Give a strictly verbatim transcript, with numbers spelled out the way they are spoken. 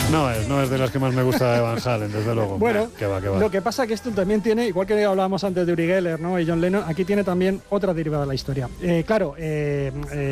No es, no es de las que más me gusta de Van Halen, desde luego. Bueno, que va, que va. Lo que pasa que esto también tiene, igual que hablábamos antes de Uri Geller, ¿no? Y John Lennon, aquí tiene también otra derivada de la historia. Eh, claro, eh, eh,